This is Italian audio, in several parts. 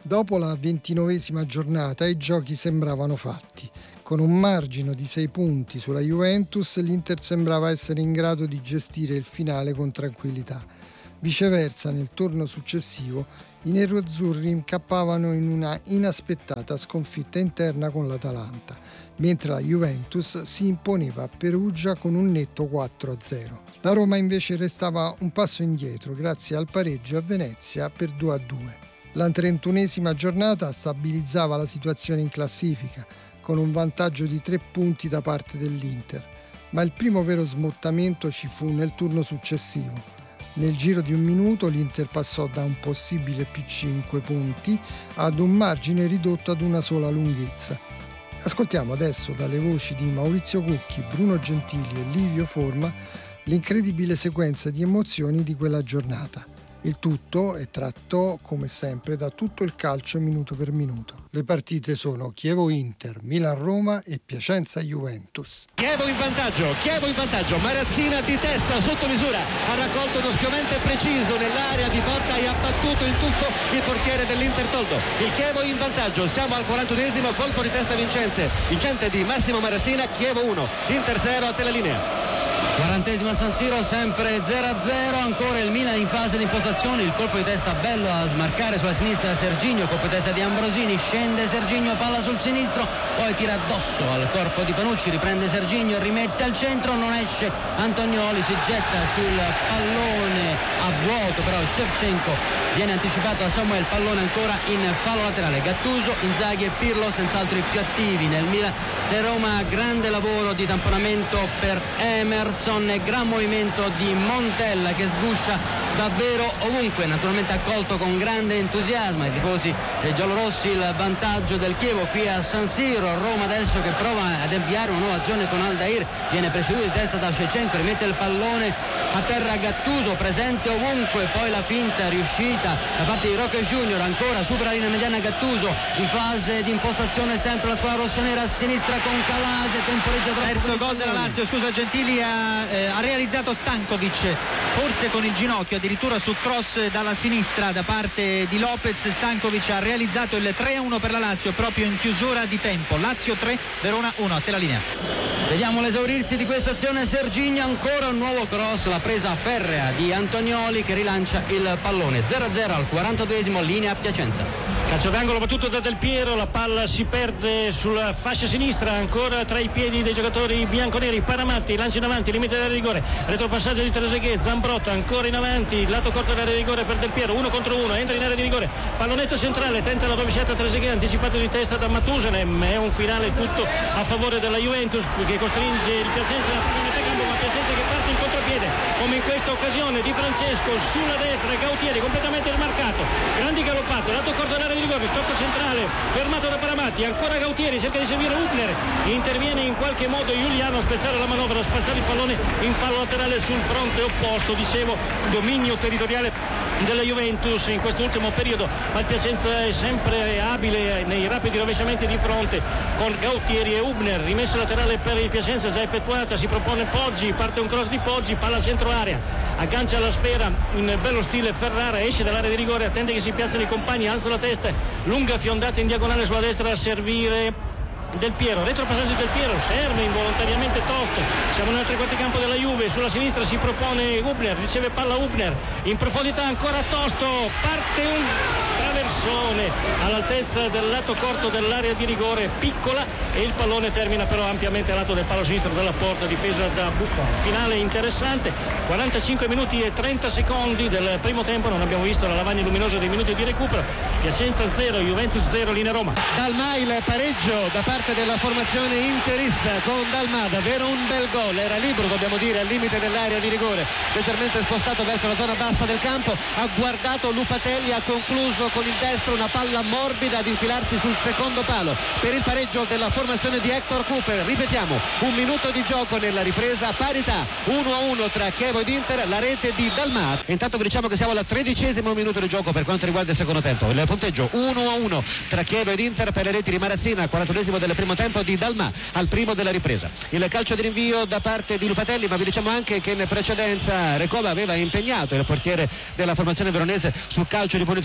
Dopo la 29esima giornata i giochi sembravano fatti. Con un margine di 6 punti sulla Juventus, l'Inter sembrava essere in grado di gestire il finale con tranquillità. Viceversa, nel turno successivo, i neroazzurri incappavano in una inaspettata sconfitta interna con l'Atalanta, mentre la Juventus si imponeva a Perugia con un netto 4-0. La Roma invece restava un passo indietro grazie al pareggio a Venezia per 2-2. La 31esima giornata stabilizzava la situazione in classifica, con un vantaggio di 3 punti da parte dell'Inter, ma il primo vero smottamento ci fu nel turno successivo. Nel giro di un minuto l'Inter passò da un possibile più 5 punti ad un margine ridotto ad una sola lunghezza. Ascoltiamo adesso dalle voci di Maurizio Cucchi, Bruno Gentili e Livio Forma l'incredibile sequenza di emozioni di quella giornata. Il tutto è tratto, come sempre, da tutto il calcio minuto per minuto. Le partite sono Chievo-Inter, Milan-Roma e Piacenza-Juventus. Chievo in vantaggio, Marazzina di testa sotto misura, ha raccolto uno spiovente preciso nell'area di porta e ha battuto in tuffo il portiere dell'Inter Toldo. Il Chievo in vantaggio, siamo al 41esimo, colpo di testa vincente di Massimo Marazzina, Chievo 1, Inter 0, a te la linea. 40esimo a San Siro, sempre 0-0, ancora il Milan in fase di impostazione, il colpo di testa bello a smarcare sulla sinistra Serginho, colpo di testa di Ambrosini, scende Serginho, palla sul sinistro, poi tira addosso al corpo di Panucci, riprende Serginho, rimette al centro, non esce Antonioli, si getta sul pallone a vuoto, però Shevchenko viene anticipato da Samuel, pallone ancora in fallo laterale, Gattuso, Inzaghi e Pirlo senz'altro i più attivi nel Milan e Roma, grande lavoro di tamponamento per Emerson, gran movimento di Montella che sguscia davvero ovunque, naturalmente accolto con grande entusiasmo ai tifosi dei giallorossi il vantaggio del Chievo qui a San Siro. Roma adesso che prova ad avviare una nuova azione con Aldair, viene preceduto di testa da Shevchenko, rimette il pallone a terra Gattuso, presente ovunque, poi la finta riuscita da parte di Roque Junior, ancora supera la linea mediana Gattuso, in fase di impostazione sempre la squadra rossonera a sinistra con Calase, temporeggia troppo. Terzo gol della Lazio, scusa Gentili, ha realizzato Stankovic, forse con il ginocchio, addirittura su cross dalla sinistra da parte di Lopez. Stankovic ha realizzato il 3-1 per la Lazio proprio in chiusura di tempo. Lazio 3, Verona 1, a te la linea. Vediamo l'esaurirsi di questa azione, Serginho, ancora un nuovo cross, la presa ferrea di Antonioli che rilancia il pallone. 0-0 al 42esimo, linea a Piacenza. Calcio d'angolo battuto da Del Piero, la palla si perde sulla fascia sinistra, ancora tra i piedi dei giocatori bianconeri. Paramatti lancia in avanti, limite dell'area di rigore, retropassaggio di Trezeguet, Zambrotta ancora in avanti, lato corto dell'area di rigore per Del Piero, 1 contro 1, entra in area di rigore, pallonetto centrale, tenta la rovesciata Trezeguet, anticipato di testa da Matusenem, è un finale tutto a favore della Juventus che costringe il Piacenza a metà campo, ma Piacenza che parte in contropiede come in questa occasione di Francesco sulla destra, Gautieri completamente smarcato, grandi galoppate, lato corto dell'area di rigore, tocco centrale fermato da Paramatti, ancora Gautieri cerca di seguire Hübner, interviene in qualche modo Giuliano a spezzare la manovra, a spazzare il pallone in fallo laterale sul fronte opposto. Dicevo, dominio territoriale della Juventus in quest'ultimo periodo, ma il Piacenza è sempre abile nei rapidi rovesciamenti di fronte con Gautieri e Hübner. Rimessa laterale per il Piacenza già effettuata, si propone Poggi, parte un cross di Poggi, palla centro area, aggancia la sfera in bello stile Ferrara, esce dall'area di rigore, attende che si piazzino i compagni, alza la testa, lunga fiondata in diagonale sulla destra a servire Del Piero, retropassaggio Del Piero, serve involontariamente tosto, siamo nel tre quarti campo della Juve, sulla sinistra si propone Hübner, riceve palla Hübner, in profondità ancora tosto, parte un traversone all'altezza del lato corto dell'area di rigore, piccola, e il pallone termina però ampiamente a lato del palo sinistro della porta, difesa da Buffon. Finale interessante, 45 minuti e 30 secondi del primo tempo, non abbiamo visto la lavagna luminosa dei minuti di recupero. Piacenza 0, Juventus 0, linea Roma. Dalma il pareggio da parte della formazione interista con Dalma, davvero un bel gol, era libero dobbiamo dire al limite dell'area di rigore, leggermente spostato verso la zona bassa del campo, ha guardato Lupatelli, ha concluso con il destro una palla morbida ad infilarsi sul secondo palo per il pareggio della formazione di Hector Cooper. Ripetiamo, un minuto di gioco nella ripresa, parità 1-1 tra Chievo ed Inter, la rete di Dalma. Intanto vi diciamo che siamo al 13° minuto di gioco per quanto riguarda il secondo tempo, il punteggio 1-1 tra Chievo ed Inter per le reti di Marazzina al 41esimo del primo tempo, di Dalma al primo della ripresa. Il calcio di rinvio da parte di Lupatelli, ma vi diciamo anche che in precedenza Recoba aveva impegnato il portiere della formazione veronese sul calcio di punizione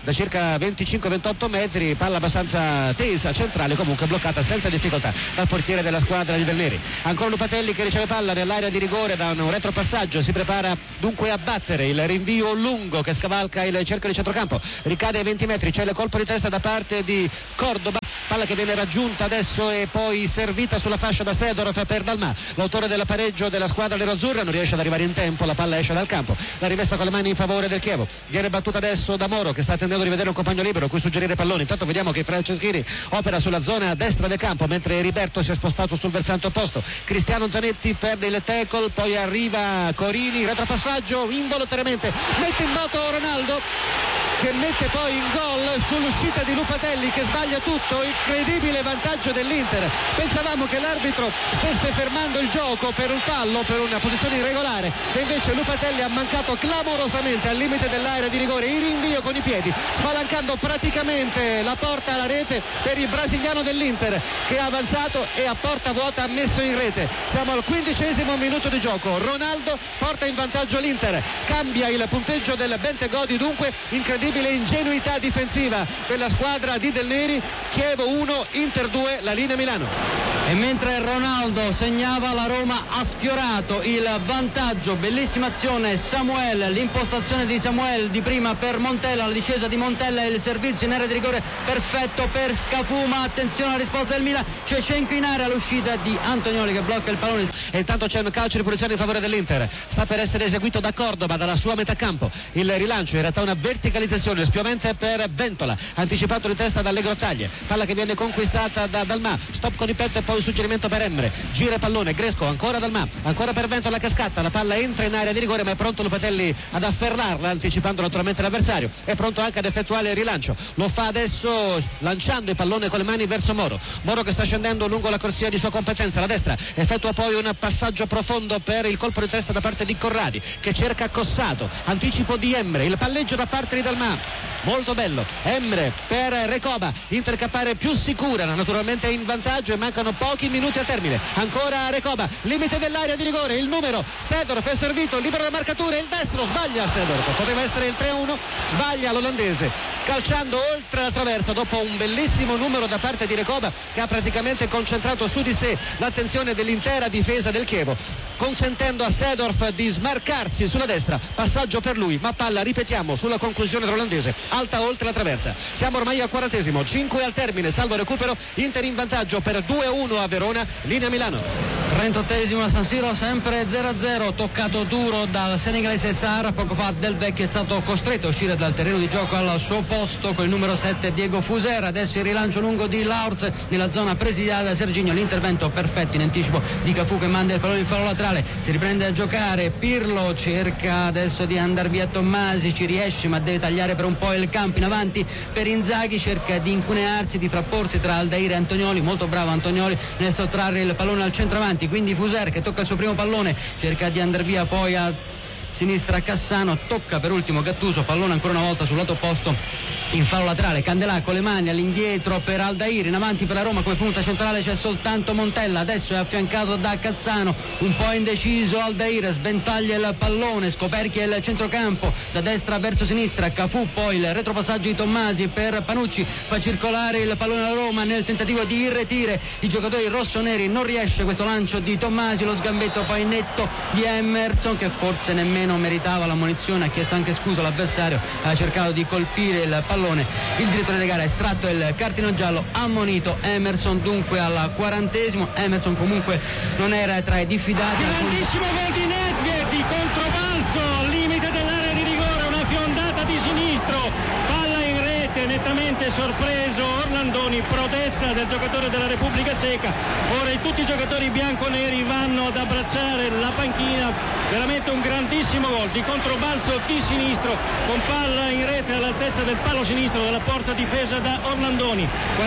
da circa 25-28 metri, palla abbastanza tesa, centrale, comunque bloccata senza difficoltà dal portiere della squadra di Del Neri. Ancora Lupatelli che riceve palla nell'area di rigore da un retropassaggio, si prepara dunque a battere il rinvio lungo che scavalca il cerchio di centrocampo, ricade ai 20 metri, c'è il colpo di testa da parte di Cordoba, palla che viene raggiunta adesso e poi servita sulla fascia da Sedorf per Dalmà, l'autore del pareggio della squadra nerazzurra, non riesce ad arrivare in tempo, la palla esce dal campo, la rimessa con le mani in favore del Chievo, viene battuta adesso da Moro che sta attendendo di vedere un compagno libero cui suggerire palloni. Intanto vediamo che Franceschini opera sulla zona destra del campo mentre Heriberto si è spostato sul versante opposto, Cristiano Zanetti perde il tackle, poi arriva Corini, retropassaggio, involontariamente mette in moto Ronaldo che mette poi in gol sull'uscita di Lupatelli che sbaglia tutto, incredibile vantaggio dell'Inter. Pensavamo che l'arbitro stesse fermando il gioco per un fallo, per una posizione irregolare, e invece Lupatelli ha mancato clamorosamente al limite dell'area di rigore, il rinvio con i piedi, spalancando praticamente la porta alla rete per il brasiliano dell'Inter che ha avanzato e a porta vuota ha messo in rete. Siamo al 15° minuto di gioco, Ronaldo porta in vantaggio l'Inter, cambia il punteggio del Bentegodi, dunque incredibile ingenuità difensiva della squadra di Del Neri. Chievo 1, Inter 2, la linea Milano. E mentre Ronaldo segnava, la Roma ha sfiorato il vantaggio, bellissima azione Samuel, l'impostazione di Samuel di prima per Montella, la discesa di Montella e il servizio in area di rigore perfetto per Cafù, ma attenzione alla risposta del Milan, c'è Schenk in area, l'uscita di Antonioli che blocca il pallone e intanto c'è un calcio di punizione in favore dell'Inter, sta per essere eseguito da Cordoba dalla sua metà campo, il rilancio in realtà una verticalizzazione spiovente per Ventola, anticipato di testa da Allegro Taglie, palla che viene conquistata da Dalmà, stop con il petto e poi suggerimento per Emre, gira il pallone, Gresco, ancora Dalmà, ancora per Ventola che scatta, la palla entra in area di rigore ma è pronto Lupatelli ad afferrarla, anticipando naturalmente l'avversario, è pronto anche ad effettuare il rilancio, lo fa adesso lanciando il pallone con le mani verso Moro che sta scendendo lungo la corsia di sua competenza, la destra, effettua poi un passaggio profondo per il colpo di testa da parte di Corradi che cerca Cossato, anticipo di Emre, il palleggio da parte di Dalmà, molto bello, Emre per Recoba, Inter che appare più sicura, naturalmente in vantaggio e mancano pochi minuti al termine, ancora Recoba, limite dell'area di rigore, il numero Sedorf è servito, libero da marcature, il destro sbaglia Sedorf, poteva essere il 3-1, sbaglia l'olandese, calciando oltre la traversa dopo un bellissimo numero da parte di Recoba che ha praticamente concentrato su di sé l'attenzione dell'intera difesa del Chievo, consentendo a Sedorf di smarcarsi sulla destra, passaggio per lui, ma palla, ripetiamo, sulla conclusione dell'olandese, alta oltre la traversa. Siamo ormai al 40°, 5 al termine, salvo recupero, Inter in vantaggio per 2-1 a Verona, linea Milano. 38° a San Siro, sempre 0-0, toccato duro dal senegalese Sarr, poco fa Del Vecchio è stato costretto a uscire dal terreno di gioco al suo posto con il numero 7 Diego Fuser, adesso il rilancio lungo di Laurz nella zona presidiata da Serginho, l'intervento perfetto in anticipo di Cafù che manda il pallone in fallo laterale, si riprende a giocare, Pirlo cerca adesso di andare via Tommasi, ci riesce ma deve tagliare per un po' il campo in avanti per Inzaghi, cerca di incunearsi, di frapporsi tra Aldair e Antonioli, molto bravo Antonioli nel sottrarre il pallone al centravanti, quindi Fuser che tocca il suo primo pallone, cerca di andare via poi a sinistra Cassano, tocca per ultimo Gattuso, pallone ancora una volta sul lato opposto in fallo laterale, Candelà con le mani all'indietro per Aldair, in avanti per la Roma come punta centrale c'è soltanto Montella, adesso è affiancato da Cassano, un po' indeciso Aldair, sventaglia il pallone, scoperchia il centrocampo da destra verso sinistra, Cafù, poi il retropassaggio di Tommasi per Panucci, fa circolare il pallone alla Roma nel tentativo di irretire i giocatori rossoneri, non riesce questo lancio di Tommasi, lo sgambetto poi netto di Emerson che forse nemmeno meritava la munizione, ha chiesto anche scusa all'avversario, ha cercato di colpire il pallone, il direttore di gara ha estratto il cartellino giallo, ammonito Emerson dunque al 40°, Emerson comunque non era tra i diffidati. Grandissimo gol di Nedved di controbalzo al limite dell'area di rigore, una fiondata di sinistro, palla in rete, nettamente sorpreso Orlandoni, prodezza del giocatore della Repubblica Ceca. Ora tutti i giocatori bianconeri vanno ad abbracciare la panchina, veramente un grandissimo gol di controbalzo di sinistro con palla in rete all'altezza del palo sinistro della porta difesa da Orlandoni.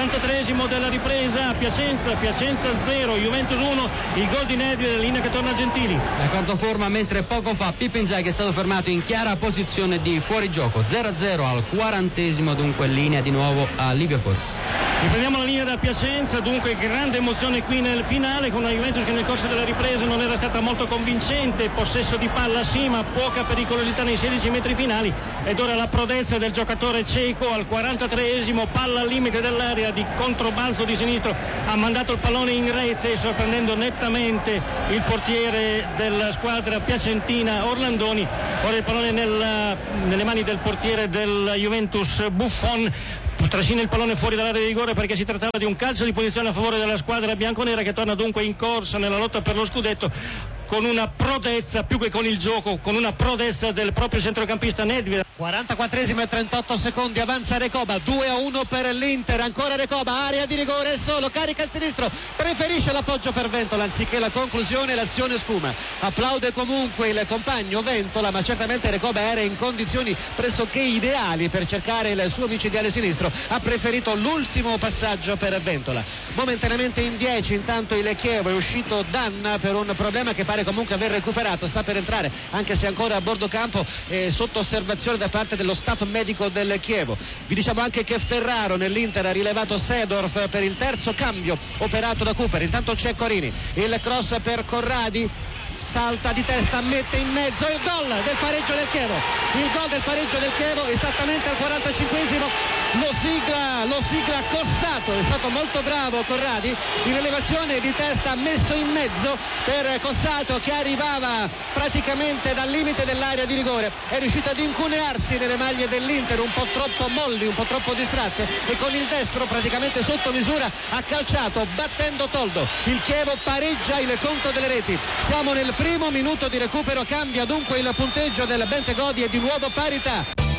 43° della ripresa, Piacenza 0, Juventus 1, il gol di Nedved, linea che torna a Gentili. D'accordo forma, mentre poco fa Pippo Inzaghi è stato fermato in chiara posizione di fuorigioco. 0-0 al 40°, dunque linea di nuovo a Livio Forte. Riprendiamo la linea da Piacenza, dunque grande emozione qui nel finale, con una Juventus che nel corso della ripresa non era stata molto convincente, possesso di palla sì, ma poca pericolosità nei 16 metri finali, ed ora la prodezza del giocatore ceco al 43esimo, palla al limite dell'area di controbalzo di sinistro, ha mandato il pallone in rete sorprendendo nettamente il portiere della squadra piacentina Orlandoni. Ora il pallone nelle mani del portiere del Juventus Buffon, trascina il pallone fuori dall'area di rigore perché si trattava di un calcio di punizione a favore della squadra bianconera, che torna dunque in corsa nella lotta per lo scudetto con una prodezza, più che con il gioco, con una prodezza del proprio centrocampista Nedved. 44esimo e 38 secondi, avanza Recoba, 2-1 per l'Inter, ancora Recoba, area di rigore solo, carica il sinistro, preferisce l'appoggio per Ventola anziché la conclusione, l'azione sfuma. Applaude comunque il compagno Ventola, ma certamente Recoba era in condizioni pressoché ideali per cercare il suo micidiale sinistro, ha preferito l'ultimo passaggio per Ventola. Momentaneamente in 10 intanto il Chievo, è uscito Danna per un problema che pare comunque aver recuperato, sta per entrare anche se ancora a bordo campo, sotto osservazione da parte dello staff medico del Chievo. Vi diciamo anche che Ferraro nell'Inter ha rilevato Seedorf per il terzo cambio operato da Cooper. Intanto c'è Corini, il cross per Corradi, salta di testa, mette in mezzo il gol del pareggio del Chievo, il gol del pareggio del Chievo esattamente al 45esimo, lo sigla Cossato, è stato molto bravo Corradi, in elevazione di testa messo in mezzo per Cossato che arrivava praticamente dal limite dell'area di rigore, è riuscito ad incunearsi nelle maglie dell'Inter un po' troppo molli, un po' troppo distratte, e con il destro praticamente sotto misura ha calciato battendo Toldo. Il Chievo pareggia il conto delle reti, siamo nel primo minuto di recupero, cambia dunque il punteggio del Bentegodi e di nuovo parità.